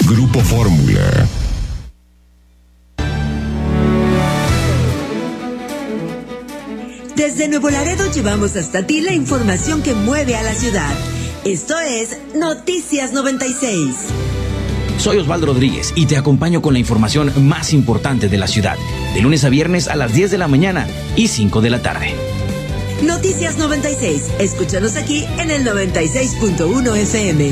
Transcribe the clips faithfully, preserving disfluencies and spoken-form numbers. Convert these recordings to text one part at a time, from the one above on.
Grupo Fórmula. Desde Nuevo Laredo llevamos hasta ti la información que mueve a la ciudad. Esto es Noticias noventa y seis. Soy Osvaldo Rodríguez y te acompaño con la información más importante de la ciudad, de lunes a viernes a las diez de la mañana y cinco de la tarde. Noticias noventa y seis. Escúchanos aquí en el noventa y seis punto uno F M.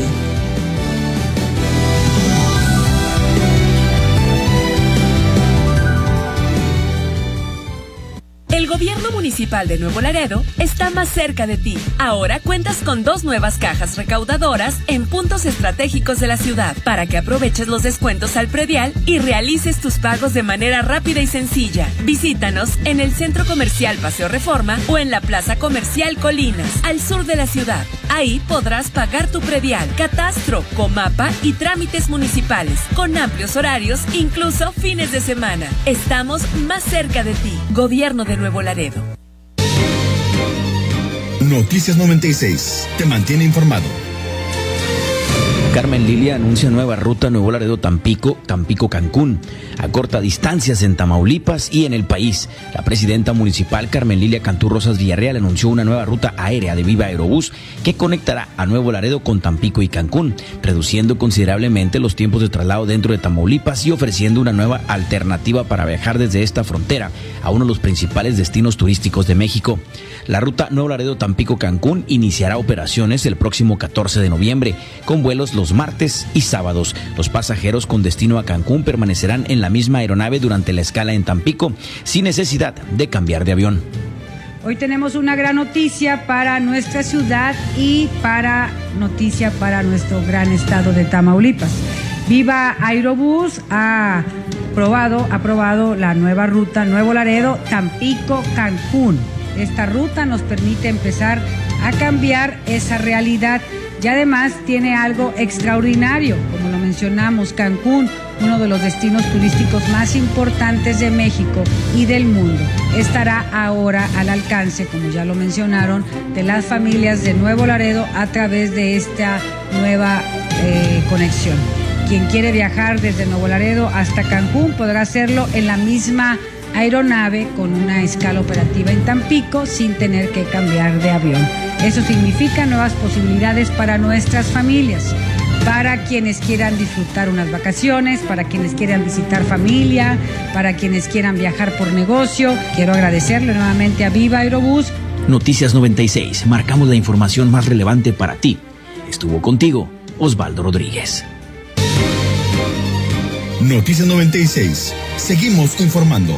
El gobierno municipal de Nuevo Laredo está más cerca de ti. Ahora cuentas con dos nuevas cajas recaudadoras en puntos estratégicos de la ciudad para que aproveches los descuentos al predial y realices tus pagos de manera rápida y sencilla. Visítanos en el Centro Comercial Paseo Reforma o en la Plaza Comercial Colinas, al sur de la ciudad. Ahí podrás pagar tu predial, catastro, comapa y trámites municipales, con amplios horarios, incluso fines de semana. Estamos más cerca de ti. Gobierno de Nuevo Laredo. Noticias noventa y seis. Te mantiene informado. Carmen Lilia anuncia nueva ruta Nuevo Laredo-Tampico, Tampico-Cancún, a corta distancias en Tamaulipas y en el país. La presidenta municipal Carmen Lilia Cantú Rosas Villarreal anunció una nueva ruta aérea de Viva Aerobús que conectará a Nuevo Laredo con Tampico y Cancún, reduciendo considerablemente los tiempos de traslado dentro de Tamaulipas y ofreciendo una nueva alternativa para viajar desde esta frontera a uno de los principales destinos turísticos de México. La ruta Nuevo Laredo-Tampico-Cancún iniciará operaciones el próximo catorce de noviembre, con vuelos los martes y sábados. Los pasajeros con destino a Cancún permanecerán en la misma aeronave durante la escala en Tampico, sin necesidad de cambiar de avión. Hoy tenemos una gran noticia para nuestra ciudad y para noticia para nuestro gran estado de Tamaulipas. Viva Aerobús ha aprobado, aprobado la nueva ruta Nuevo Laredo-Tampico-Cancún. Esta ruta nos permite empezar a cambiar esa realidad y además tiene algo extraordinario, como lo mencionamos, Cancún, uno de los destinos turísticos más importantes de México y del mundo, estará ahora al alcance, como ya lo mencionaron, de las familias de Nuevo Laredo a través de esta nueva eh, conexión. Quien quiere viajar desde Nuevo Laredo hasta Cancún podrá hacerlo en la misma aeronave con una escala operativa en Tampico sin tener que cambiar de avión. Eso significa nuevas posibilidades para nuestras familias, para quienes quieran disfrutar unas vacaciones, para quienes quieran visitar familia, para quienes quieran viajar por negocio. Quiero agradecerle nuevamente a Viva Aerobús. Noticias noventa y seis, marcamos la información más relevante para ti. Estuvo contigo Osvaldo Rodríguez. Noticias noventa y seis. Seguimos informando.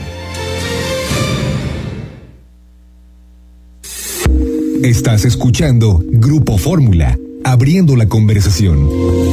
Estás escuchando Grupo Fórmula, abriendo la conversación.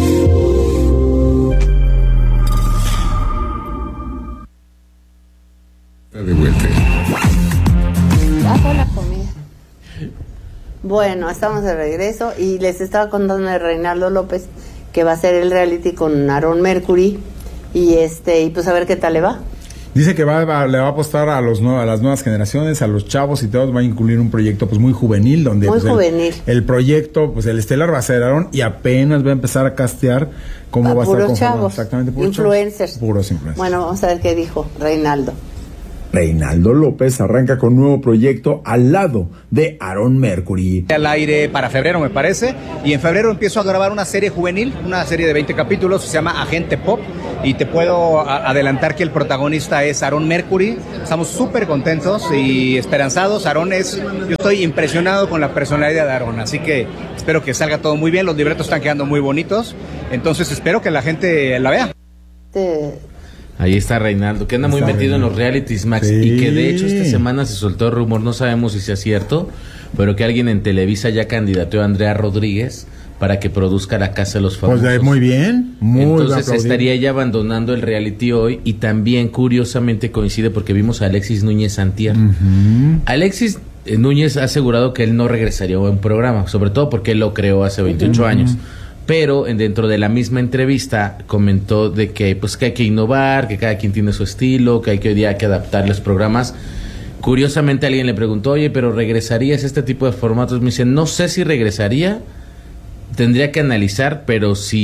De vuelta. Bajo la comida. Bueno, estamos de regreso y les estaba contando de Reinaldo López que va a hacer el reality con Aaron Mercury y este y pues a ver qué tal le va. Dice que va, va, le va a apostar a los a las nuevas generaciones, a los chavos y todos, va a incluir un proyecto pues muy juvenil, donde muy pues, juvenil. El, el proyecto, pues el estelar va a ser Aaron y apenas va a empezar a castear cómo a va a estar conformado. Chavos, exactamente, puros influencers. Chavos, puros influencers. Bueno, vamos a ver qué dijo Reinaldo. Reinaldo López arranca con un nuevo proyecto al lado de Aaron Mercury. Al aire para febrero, me parece, y en febrero empiezo a grabar una serie juvenil, una serie de veinte capítulos, se llama Agente Pop, y te puedo a- adelantar que el protagonista es Aaron Mercury. Estamos súper contentos y esperanzados. Aaron es, yo estoy impresionado con la personalidad de Aaron, así que espero que salga todo muy bien, los libretos están quedando muy bonitos, entonces espero que la gente la vea. Te... Ahí está Reinaldo, que anda muy Está metido en Reinaldo. los realities, Max, Sí. y que de hecho esta semana se soltó el rumor, no sabemos si sea cierto, pero que alguien en Televisa ya candidateó a Andrea Rodríguez para que produzca La Casa de los Famosos. Pues eh, muy bien, muy Entonces aplaudido. estaría ella abandonando el reality hoy, y también curiosamente coincide porque vimos a Alexis Núñez antier. Ujú. Alexis eh, Núñez ha asegurado que él no regresaría a un programa, sobre todo porque él lo creó hace veintiocho años. Pero en- dentro de la misma entrevista comentó de que pues que hay que innovar, que cada quien tiene su estilo, que hay que hoy día hay que adaptar los programas. Curiosamente alguien le preguntó, oye, pero ¿regresarías a este tipo de formatos? Me dice, no sé si regresaría, tendría que analizar, pero si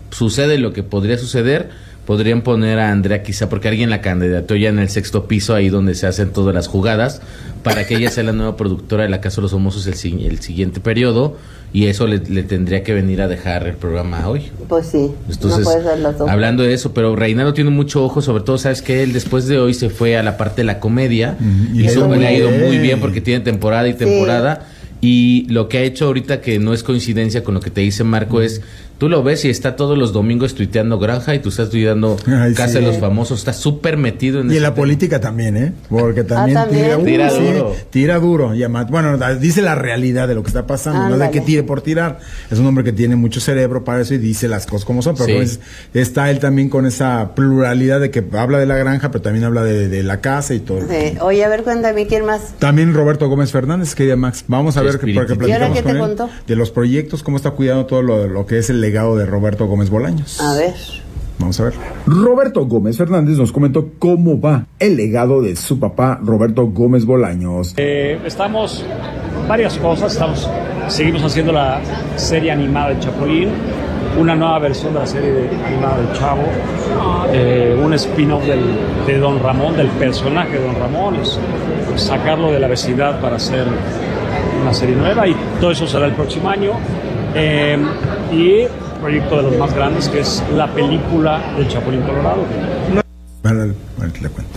sucede lo que podría suceder, podrían poner a Andrea quizá, porque alguien la candidató ya en el sexto piso, ahí donde se hacen todas las jugadas, para que ella sea la nueva productora de La Casa de los Famosos el, el siguiente periodo, y eso le, le tendría que venir a dejar el programa hoy. Pues sí, entonces, no puede ser las dos. Hablando de eso, pero Reinaldo tiene mucho ojo, sobre todo, ¿sabes que él después de hoy se fue a la parte de la comedia, mm, y eso le ha ido muy bien porque tiene temporada y temporada, sí. Y lo que ha hecho ahorita, que no es coincidencia con lo que te dice Marco, es... Tú lo ves y está todos los domingos tuiteando Granja y tú estás tuiteando Ay, Casa sí. de los Famosos. Está súper metido en Y en la tema. política también, ¿eh? Porque también, ah, ¿también? tira, uh, tira sí, duro. Tira duro. Y además, bueno, dice la realidad de lo que está pasando. Ándale. No de que tire por tirar. Es un hombre que tiene mucho cerebro para eso y dice las cosas como son. Pero sí. pues, está él también con esa pluralidad de que habla de la granja, pero también habla de, de la casa y todo. Sí. Oye, a ver, cuéntame, ¿quién más? También Roberto Gómez Fernández, querida Max. Vamos a ver, porque platicamos ¿Y ahora qué te con contó? Él, de los proyectos, cómo está cuidando todo lo, lo que es el legado de Roberto Gómez Bolaños. A ver. Vamos a ver. Roberto Gómez Fernández nos comentó cómo va el legado de su papá, Roberto Gómez Bolaños. Eh, estamos, varias cosas, estamos, seguimos haciendo la serie animada de Chapulín, una nueva versión de la serie de, animada del Chavo, eh, un spin-off del, de Don Ramón, del personaje de Don Ramón, es sacarlo de la vecindad para hacer una serie nueva, y todo eso será el próximo año. Eh, y proyecto de los más grandes, que es la película del Chapulín Colorado. Bueno, bueno, le cuento.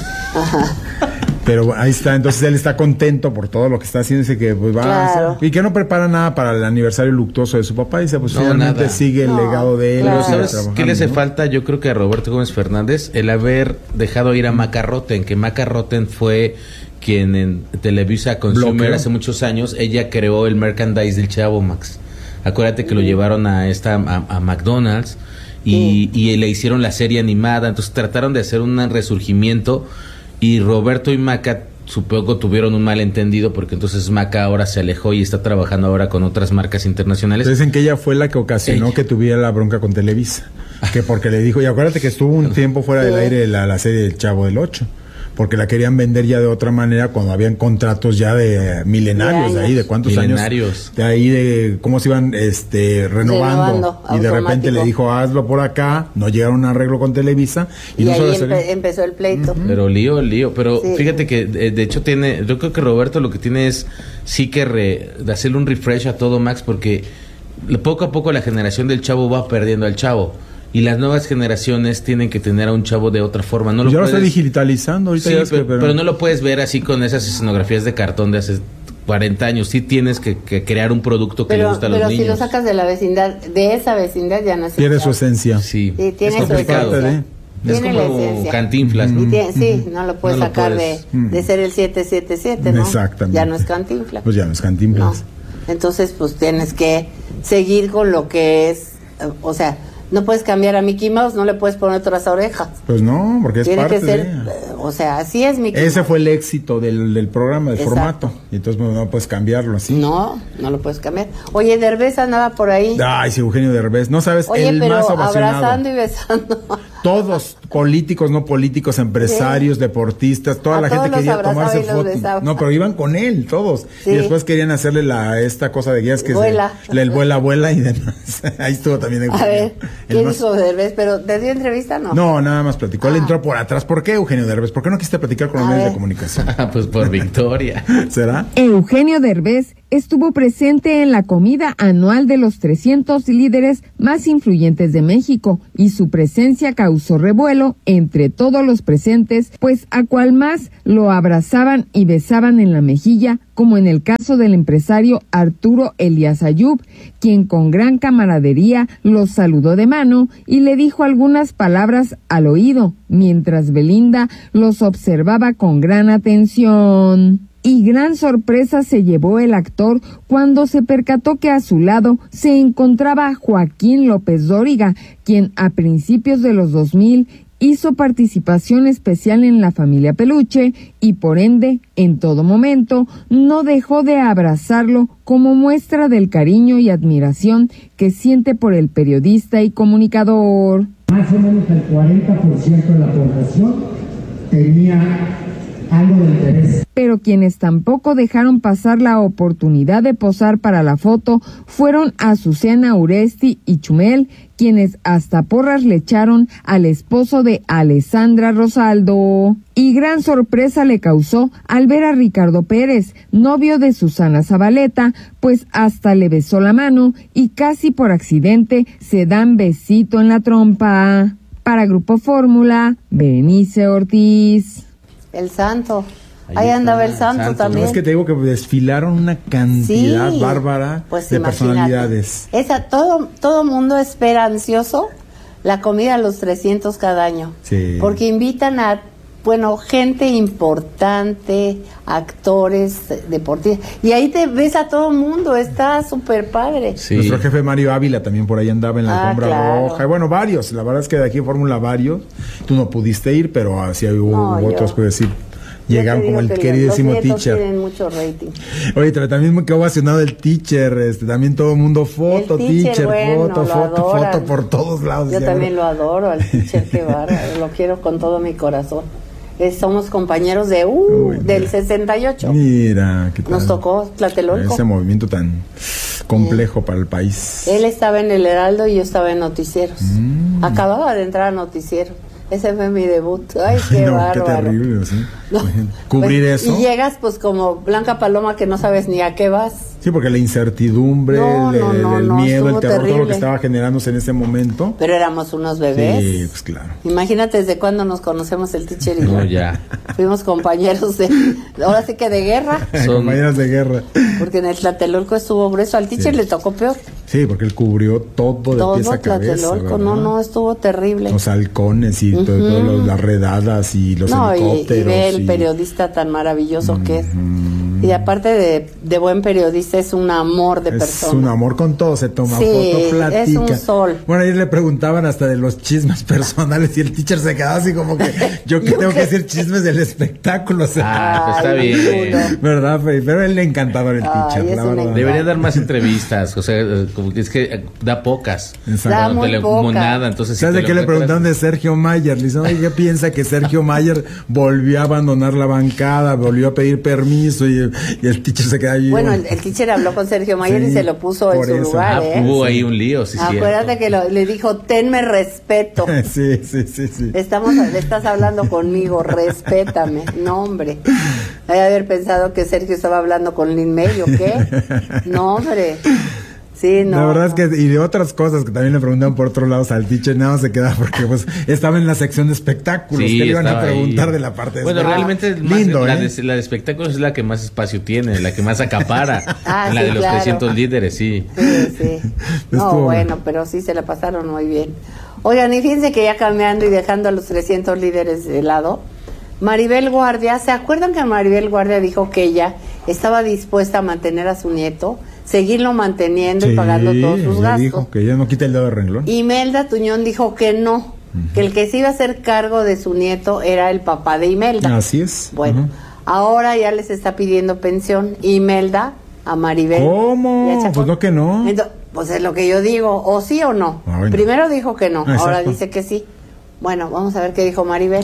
Ajá. Pero ahí está, entonces él está contento por todo lo que está haciendo, dice que pues va claro. a hacer, y que no prepara nada para el aniversario luctuoso de su papá, dice pues no, finalmente nada. sigue el no, legado de él. Claro. ¿Sabes qué le hace ¿no? falta? Yo creo que a Roberto Gómez Fernández, el haber dejado ir a Maca Rotten, que Maca Rotten fue quien en Televisa Consumer Bloqueo. hace muchos años, ella creó el merchandise del Chavo, Max. Acuérdate que lo llevaron a esta a, a McDonald's y, sí. y le hicieron la serie animada, entonces trataron de hacer un resurgimiento, y Roberto y Maca supongo tuvieron un malentendido, porque entonces Maca ahora se alejó y está trabajando ahora con otras marcas internacionales. Entonces dicen que ella fue la que ocasionó ella. que tuviera la bronca con Televisa, que porque le dijo, y acuérdate que estuvo un tiempo fuera del aire la, la serie del Chavo del Ocho, porque la querían vender ya de otra manera cuando habían contratos ya de milenarios, de, de ahí, de cuántos milenarios. años, de ahí de cómo se iban este renovando, renovando y de repente le dijo, hazlo por acá, no llegaron a un arreglo con Televisa, y, y no ahí empe- empezó el pleito. Uh-huh. Pero lío, el lío, pero sí. fíjate que de, de hecho tiene, yo creo que Roberto lo que tiene es sí que re, de hacerle un refresh a todo, Max, porque poco a poco la generación del Chavo va perdiendo al Chavo. Y las nuevas generaciones tienen que tener a un Chavo de otra forma. No lo ya puedes... lo está digitalizando ahorita. Sí, ya pero, que, pero... pero no lo puedes ver así con esas escenografías de cartón de hace cuarenta años. Sí tienes que, que crear un producto que pero, le gusta a los pero niños. Pero si lo sacas de la vecindad, de esa vecindad ya no es pierde su esencia. Sí, sí tiene es complicado. su esencia. Es tiene como Cantinflas. ¿no? Tiene, sí, no lo puedes no lo sacar puedes. De, de ser el siete siete siete, ¿no? Exactamente. Ya no es Cantinflas. Pues ya no es Cantinflas. No. Entonces, pues tienes que seguir con lo que es, o sea, no puedes cambiar a Mickey Mouse, no le puedes poner otras orejas. Pues no, porque es Tiene parte que ser, de... o sea, así es Mickey Ese Mouse. fue el éxito del, del programa, del Exacto. formato. Y entonces pues, no puedes cambiarlo así. No, no lo puedes cambiar. Oye, Derbez andaba por ahí. Ay, sí, Eugenio Derbez. No sabes, Oye, el pero más ovacionado. abrazando y besando. Todos, políticos, no políticos, empresarios, sí. deportistas, toda a la gente quería tomarse fotos. No, pero iban con él, todos. Sí. Y después querían hacerle la esta cosa de guías que vuela. Se, el vuela, vuela y demás. Ahí estuvo también Eugenio. A ver, ¿qué más... dijo Derbez? ¿Pero te dio entrevista no? No, nada más platicó. Ah. Él entró por atrás. ¿Por qué, Eugenio Derbez? ¿Por qué no quisiste platicar con los medios de comunicación? Pues por Victoria. ¿Será? Eugenio Derbez estuvo presente en la comida anual de los trescientos líderes más influyentes de México, y su presencia causó revuelo entre todos los presentes, pues a cual más lo abrazaban y besaban en la mejilla, como en el caso del empresario Arturo Elías Ayub, quien con gran camaradería los saludó de mano y le dijo algunas palabras al oído, mientras Belinda los observaba con gran atención. Y gran sorpresa se llevó el actor cuando se percató que a su lado se encontraba Joaquín López Dóriga, quien a principios de los dos mil hizo participación especial en La Familia Peluche y por ende, en todo momento, no dejó de abrazarlo como muestra del cariño y admiración que siente por el periodista y comunicador. Más o menos el cuarenta por ciento de la población tenía algo de interés. Pero quienes tampoco dejaron pasar la oportunidad de posar para la foto fueron Azucena Uresti y Chumel, quienes hasta porras le echaron al esposo de Alessandra Rosaldo. Y gran sorpresa le causó al ver a Ricardo Pérez, novio de Susana Zabaleta, pues hasta le besó la mano y casi por accidente se dan besito en la trompa. Para Grupo Fórmula, Berenice Ortiz. El santo. Ahí, Ahí andaba el santo, santo también. No, es que te digo que desfilaron una cantidad sí, bárbara pues de imagínate. personalidades. Esa, todo, todo mundo espera ansioso la comida a los trescientos cada año. Sí. Porque invitan a, bueno, gente importante, actores, deportistas. Y ahí te ves a todo el mundo, está súper padre. Sí. Nuestro jefe Mario Ávila también por ahí andaba en la ah, alfombra claro. roja. Y bueno, varios. La verdad es que de aquí en Fórmula varios. Tú no pudiste ir, pero así hubo no, otros, puedes decir. Llegaron como el queridísimo teacher. Tienen mucho rating. Oye, también me quedó ovacionado el teacher, este, también todo el mundo foto, el teacher, teacher bueno, foto, foto, adoran. foto por todos lados. Yo también lo adoro al teacher, qué bárbaro, lo quiero con todo mi corazón. Es, somos compañeros de uh, Uy, del sesenta y ocho. Mira, qué tal. Nos tocó Tlatelolco. Ese movimiento tan complejo sí. para el país. Él estaba en el Heraldo y yo estaba en Noticieros. Mm. Acababa de entrar a Noticieros. Ese fue mi debut. Ay, qué no, bárbaro. Qué terrible, ¿sí? No, cubrir pues, eso. Y llegas pues como Blanca Paloma que no sabes ni a qué vas. Sí, porque la incertidumbre, no, el, no, no, el, el no, miedo, el terror, terrible. Todo lo que estaba generándose en ese momento. Pero éramos unos bebés. Sí, pues claro. Imagínate desde cuándo nos conocemos el teacher y no, ya. Fuimos compañeros de, ahora sí que de guerra. Son compañeros de guerra. Porque en el Tlatelolco estuvo grueso, al teacher sí. le tocó peor. Sí, porque él cubrió todo de todo pies a cabeza. Todo no, no, estuvo terrible. Los halcones y uh-huh. todas todo las redadas y los no, helicópteros. Y, y ve el y... periodista tan maravilloso uh-huh. que es. Y aparte de, de buen periodista, es un amor de es persona. Es un amor con todo, se toma sí, foto, platica. Es un sol. Bueno, ayer le preguntaban hasta de los chismes personales y el teacher se quedaba así como que yo que tengo que decir chismes del espectáculo. O sea, ah, pues está bien. ¿Verdad, Freddy? Pero él le encantaba el teacher, Ay, la verdad. Debería dar más entrevistas, o sea, como que es que da pocas. Da no muy poca. Nada, entonces ¿sabes si de qué le preguntaron de Sergio Mayer? Le dicen, oye, ¿qué piensa que Sergio Mayer volvió a abandonar la bancada, volvió a pedir permiso y, y el teacher se queda ahí? Bueno, el, el teacher habló con Sergio Mayer sí, y se lo puso en su eso. lugar. Ah, ¿eh? hubo sí. ahí un lío, sí, Acuérdate cierto. que lo, le dijo, tenme respeto. sí, sí, sí, sí. Estamos, estás hablando conmigo, respétame. No, hombre. Hay de haber pensado que Sergio estaba hablando con Lin May, ¿o qué? No, hombre. Sí, no. La verdad es que, y de otras cosas que también le preguntaban por otros lados al teacher, nada más se quedaba porque pues estaba en la sección de espectáculos, sí, que le iban a preguntar ahí de la parte de bueno, realmente más, lindo, la, ¿eh? de, la de espectáculos es la que más espacio tiene, la que más acapara. ah, la sí, de los claro. trescientos líderes, sí. Sí, sí. No, bueno, pero sí se la pasaron muy bien. Oigan, y fíjense que ya cambiando y dejando a los trescientos líderes de lado, Maribel Guardia, ¿se acuerdan que Maribel Guardia dijo que ella estaba dispuesta a mantener a su nieto, seguirlo manteniendo sí, y pagando todos sus gastos? Dijo que ella no quita el dedo de renglón. Imelda Tuñón dijo que no, uh-huh. que el que se iba a hacer cargo de su nieto era el papá de Imelda. Así es. Bueno, uh-huh. ahora ya les está pidiendo pensión Imelda a Maribel. ¿Cómo? Pues no que no. Entonces, pues es lo que yo digo, o sí o no. Ah, bueno. Primero dijo que no, Exacto. ahora dice que sí. Bueno, vamos a ver qué dijo Maribel.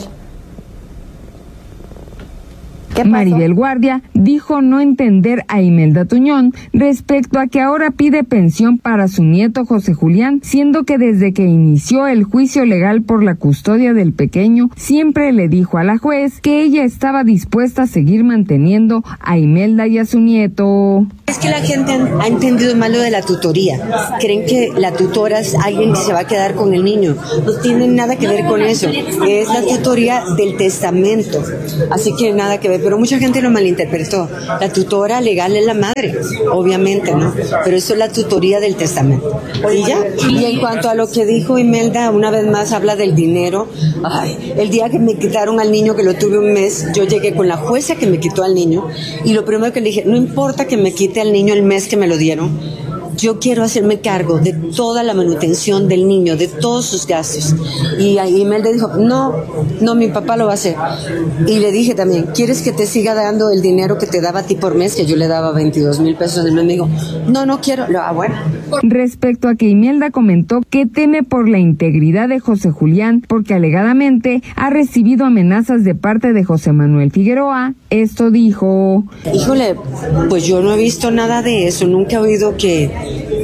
Maribel Guardia dijo no entender a Imelda Tuñón respecto a que ahora pide pensión para su nieto José Julián, siendo que desde que inició el juicio legal por la custodia del pequeño, siempre le dijo a la juez que ella estaba dispuesta a seguir manteniendo a Imelda y a su nieto. Es que la gente ha entendido mal lo de la tutoría. Creen que la tutora es alguien que se va a quedar con el niño. No tiene nada que ver con eso. Es la tutoría del testamento. Así que nada que ver. Pero mucha gente lo malinterpretó. La tutora legal es la madre, obviamente, ¿no? Pero eso es la tutoría del testamento. Y ya. Y en cuanto a lo que dijo Imelda, una vez más habla del dinero. Ay, el día que me quitaron al niño, que lo tuve un mes, yo llegué con la jueza que me quitó al niño. Y lo primero que le dije, no importa que me quite al niño el mes que me lo dieron, yo quiero hacerme cargo de toda la manutención del niño, de todos sus gastos. Y ahí Imelda dijo, no, no, mi papá lo va a hacer. Y le dije también, ¿quieres que te siga dando el dinero que te daba a ti por mes? Que yo le daba veintidós mil pesos. Y me dijo, no, no quiero. Ah, bueno. Respecto a que Imelda comentó que teme por la integridad de José Julián, porque alegadamente ha recibido amenazas de parte de José Manuel Figueroa, esto dijo. Híjole, pues yo no he visto nada de eso, nunca he oído que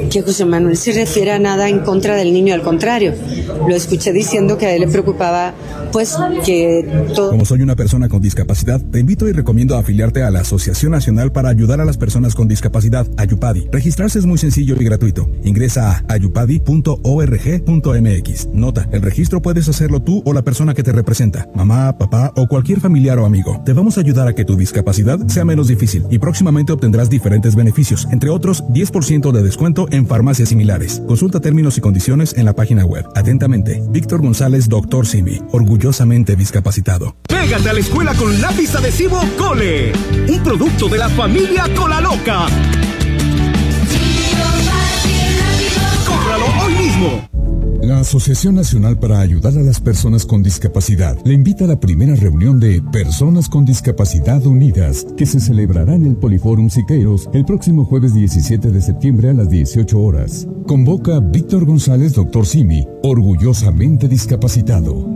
que José Manuel se refiere a nada en contra del niño, al contrario. Lo escuché diciendo que a él le preocupaba, pues, que todo... Como soy una persona con discapacidad, te invito y recomiendo afiliarte a la Asociación Nacional para Ayudar a las Personas con Discapacidad, Ayupadi. Registrarse es muy sencillo y gratuito. Ingresa a ayupadi punto org punto m x. Nota, el registro puedes hacerlo tú o la persona que te representa, mamá, papá o cualquier familiar o amigo. Te vamos a ayudar a que tu discapacidad sea menos difícil y próximamente obtendrás diferentes beneficios, entre otros diez por ciento de descuento en farmacias similares. Consulta términos y condiciones en la página web. Atentamente, Víctor González, doctor Simi, orgullosamente discapacitado. Pégate a la escuela con lápiz adhesivo Cole, un producto de la familia Cola Loca. ¡Cómpralo hoy mismo! La Asociación Nacional para Ayudar a las Personas con Discapacidad le invita a la primera reunión de Personas con Discapacidad Unidas, que se celebrará en el Poliforum Siqueiros el próximo jueves diecisiete de septiembre a las dieciocho horas. Convoca Víctor González, doctor Simi, orgullosamente discapacitado.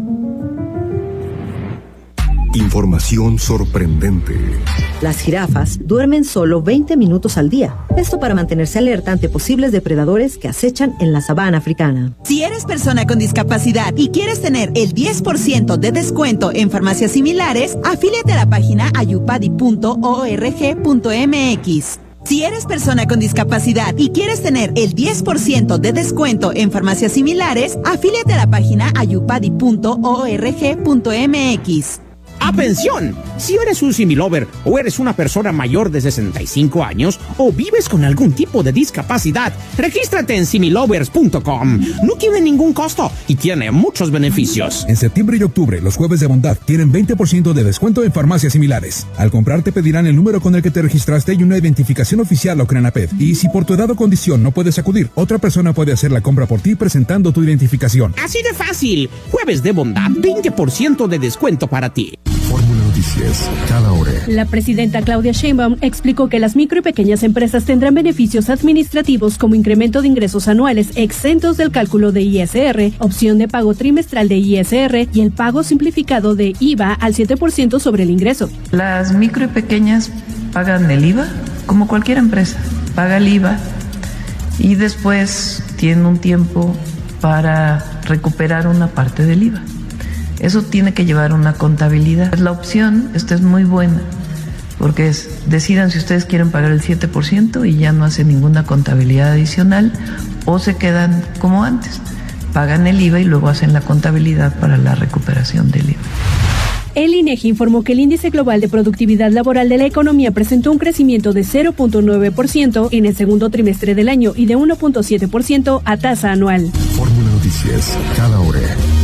Información sorprendente. Las jirafas duermen solo veinte minutos al día. Esto para mantenerse alerta ante posibles depredadores que acechan en la sabana africana. Si eres persona con discapacidad y quieres tener el diez por ciento de descuento en farmacias similares, afíliate a la página ayupadi punto org punto m x. Si eres persona con discapacidad y quieres tener el diez por ciento de descuento en farmacias similares, afíliate a la página ayupadi punto org punto m x. ¡Atención! Si eres un similover o eres una persona mayor de sesenta y cinco años o vives con algún tipo de discapacidad, regístrate en similovers punto com. No tiene ningún costo y tiene muchos beneficios. En septiembre y octubre, los jueves de bondad tienen veinte por ciento de descuento en farmacias similares. Al comprar te pedirán el número con el que te registraste y una identificación oficial o CRENAPED. Y si por tu edad o condición no puedes acudir, otra persona puede hacer la compra por ti presentando tu identificación. Así de fácil. Jueves de bondad, veinte por ciento de descuento para ti. Fórmula Noticias, cada hora. La presidenta Claudia Sheinbaum explicó que las micro y pequeñas empresas tendrán beneficios administrativos como incremento de ingresos anuales exentos del cálculo de I S R, opción de pago trimestral de I S R y el pago simplificado de I V A al siete por ciento sobre el ingreso. Las micro y pequeñas pagan el I V A como cualquier empresa, paga el I V A y después tienen un tiempo para recuperar una parte del I V A. Eso tiene que llevar una contabilidad. La opción, esta es muy buena, porque es, decidan si ustedes quieren pagar el siete por ciento y ya no hacen ninguna contabilidad adicional, o se quedan como antes, pagan el I V A y luego hacen la contabilidad para la recuperación del I V A. El INEGI informó que el índice global de productividad laboral de la economía presentó un crecimiento de cero punto nueve por ciento en el segundo trimestre del año y de uno punto siete por ciento a tasa anual. Fórmula Noticias, cada hora.